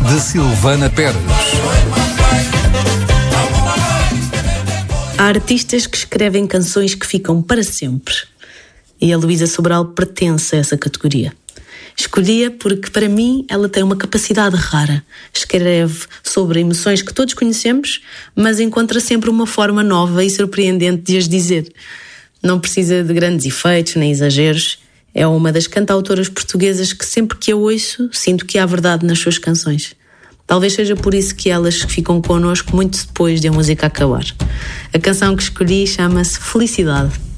de Silvana Pérez. Há artistas que escrevem canções que ficam para sempre. E a Luísa Sobral pertence a essa categoria. Escolhi-a porque, para mim, ela tem uma capacidade rara. Escreve sobre emoções que todos conhecemos, mas encontra sempre uma forma nova e surpreendente de as dizer. Não precisa de grandes efeitos nem exageros. É uma das cantautoras portuguesas que, sempre que a ouço, sinto que há verdade nas suas canções. Talvez seja por isso que elas ficam connosco muito depois de a música acabar. A canção que escolhi chama-se Felicidade.